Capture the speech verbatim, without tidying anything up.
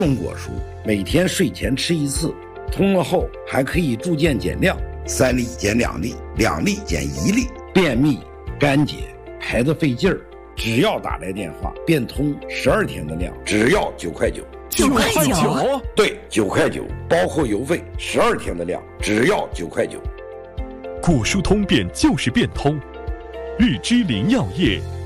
种果蔬，每天睡前吃一次，通了后还可以逐渐减量，三粒减两粒，两粒减一粒。便秘、干结、排得费劲儿，只要打来电话，变通十二天的量，只要九块九。 九块九？ 对，九块九，包括邮费，十二天的量，只要九块九。 果蔬通便就是变通，日之林药业。